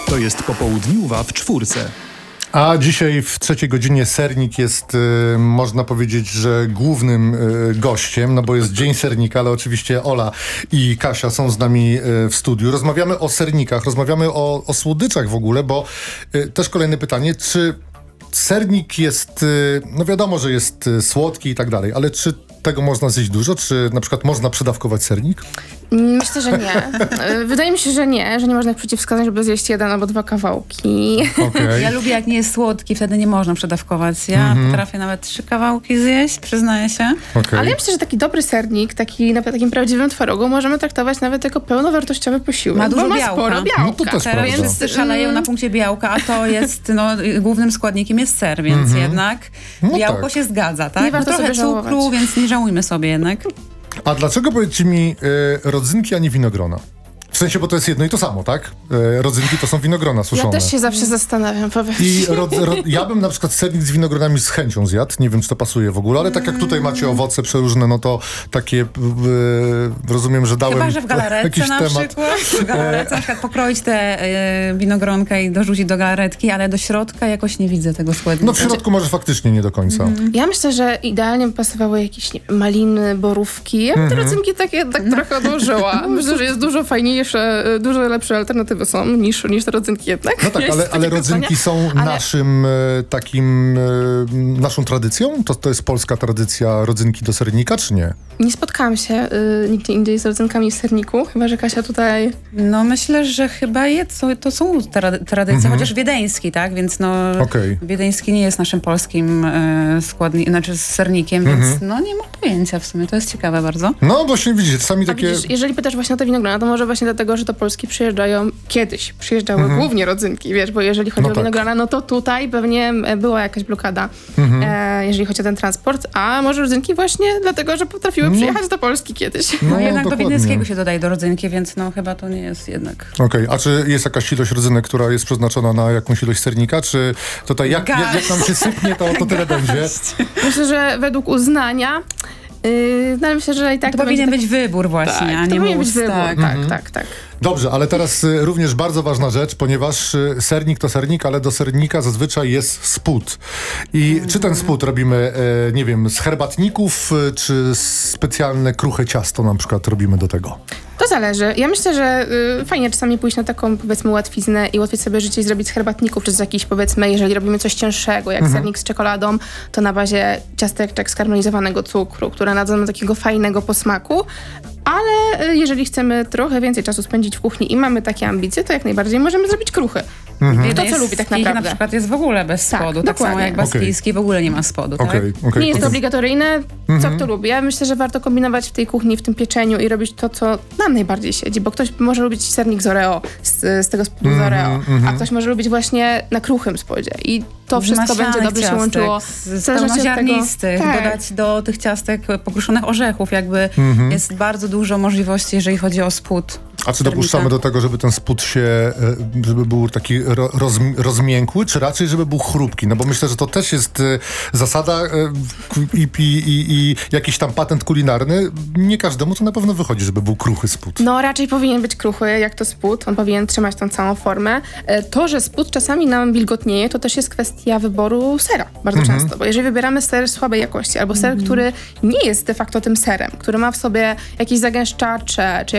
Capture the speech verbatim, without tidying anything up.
To jest Popołudniuwa w czwórce. A dzisiaj w trzeciej godzinie sernik jest, y, można powiedzieć, że głównym y, gościem, no bo jest Dzień Sernika, ale oczywiście Ola i Kasia są z nami y, w studiu. Rozmawiamy o sernikach, rozmawiamy o, o słodyczach w ogóle, bo y, też kolejne pytanie, czy sernik jest, y, no wiadomo, że jest y, słodki i tak dalej, ale czy tego można zjeść dużo? Czy na przykład można przedawkować sernik? Myślę, że nie. Wydaje mi się, że nie, że nie można przeciwwskazać, żeby zjeść jeden albo dwa kawałki. Okay. Ja lubię, jak nie jest słodki, wtedy nie można przedawkować. Ja Mhm. potrafię nawet trzy kawałki zjeść, przyznaję się. Okay. Ale ja myślę, że taki dobry sernik, taki na takim prawdziwym twarogu, możemy traktować nawet jako pełnowartościowy posiłek. Ma dużo bo ma białka. sporo białka. No to też Teraz prawda. wszyscy szaleją na punkcie białka, a to jest, no, głównym składnikiem jest ser, więc Mhm. jednak No białko tak. się zgadza, tak? Nie warto No, trochę sobie cukru, żałować. więc nie żałujmy sobie jednak. A dlaczego, powiedzcie mi, y, rodzynki, a nie winogrona? W sensie, bo to jest jedno i to samo, tak? Y, rodzynki to są winogrona suszone. Ja też się zawsze zastanawiam, powiem I ci. ro, ro, ja bym na przykład sernik z winogronami z chęcią zjadł. Nie wiem, czy to pasuje w ogóle, ale tak jak tutaj macie owoce przeróżne, no to takie, y, rozumiem, że dałem Chyba, że w galaretce jakiś na temat. przykład. W galaretce na przykład pokroić te y, winogronka i dorzucić do galaretki, ale do środka jakoś nie widzę tego składnika. No w środku może faktycznie nie do końca. Ja myślę, że idealnie by pasowały jakieś, nie wiem, maliny, borówki. Ja bym te rodzynki takie tak trochę odłożyła. Myślę, że jest dużo fajniejsze, dużo lepsze alternatywy są niż, niż te rodzynki jednak. No tak, Jest ale, takie ale głosowanie. rodzynki są Ale- naszym e, takim, e, naszą tradycją? To, to jest polska tradycja rodzynki do sernika, czy nie? Nie spotkałam się y, nigdzie indziej z rodzynkami w serniku, chyba że Kasia tutaj... No myślę, że chyba jest, to są tra- tradycje, Mhm. chociaż wiedeński, tak? Więc no Okej. wiedeński nie jest naszym polskim e, składnikiem, znaczy z sernikiem, Mhm. więc no nie mam pojęcia w sumie, to jest ciekawe bardzo. No właśnie widzicie, czasami A takie... widzisz, jeżeli pytasz właśnie o te winogrona, to może właśnie dlatego, że do Polski przyjeżdżają, kiedyś przyjeżdżały głównie rodzynki, wiesz, bo jeżeli chodzi No o tak. winogrona, no to tutaj pewnie e, była jakaś blokada, Mhm. e, jeżeli chodzi o ten transport, a może rodzynki właśnie dlatego, że potrafiły przyjechać do Polski kiedyś. No, No, jednak dokładnie. do wiedeńskiego się dodaje do rodzynki, więc no chyba to nie jest jednak... Okej, a czy jest jakaś ilość rodzynek, która jest przeznaczona na jakąś ilość sernika, czy tutaj jak, jak, jak nam się sypnie, to, to tyle będzie? Myślę, że według uznania, yy, no ale myślę, że i tak To to powinien będzie być wybór właśnie, tak, a to nie powinien mus, być wybór, tak. tak, tak, tak. Dobrze, ale teraz y, również bardzo ważna rzecz, ponieważ y, sernik to sernik, ale do sernika zazwyczaj jest spód. I czy ten spód robimy, y, nie wiem, z herbatników, y, czy specjalne kruche ciasto na przykład robimy do tego? To zależy. Ja myślę, że y, fajnie czasami pójść na taką, powiedzmy, łatwiznę i łatwiej sobie życie i zrobić z herbatników, czy z jakichś, powiedzmy, jeżeli robimy coś cięższego, jak sernik z czekoladą, to na bazie ciasteczek skarmelizowanego cukru, które nadzą na takiego fajnego posmaku. Ale y, jeżeli chcemy trochę więcej czasu spędzić w kuchni i mamy takie ambicje, to jak najbardziej możemy zrobić kruchy. To, co lubi tak Wiedeński naprawdę. na przykład jest w ogóle bez Tak, spodu, tak, samo dokładnie. jak baskijski w ogóle nie ma spodu, tak? Okej, okej. Nie jest to okej. obligatoryjne, co kto lubi. Ja myślę, że warto kombinować w tej kuchni, w tym pieczeniu i robić to, co nam najbardziej siedzi, bo ktoś może lubić sernik z Oreo, z, z tego spodu z Oreo, a ktoś może lubić właśnie na kruchym spodzie i to wszystko Maślanych będzie dobrze się ciastek, łączyło. Z, W z zależności od tego- pełnoziarnistych, tak. dodać do tych ciastek pokruszonych orzechów, jakby jest bardzo dużo możliwości, jeżeli chodzi o spód. A czy dopuszczamy do tego, żeby ten spód się, e, żeby był taki ro, rozm, rozmiękły, czy raczej, żeby był chrupki? No bo myślę, że to też jest e, zasada e, i, i, i, i jakiś tam patent kulinarny. Nie każdemu to na pewno wychodzi, żeby był kruchy spód. No raczej powinien być kruchy, jak to spód. On powinien trzymać tą całą formę. E, To, że spód czasami nam wilgotnieje, to też jest kwestia wyboru sera bardzo często. Bo jeżeli wybieramy ser słabej jakości albo ser, który nie jest de facto tym serem, który ma w sobie jakieś zagęszczacze, czy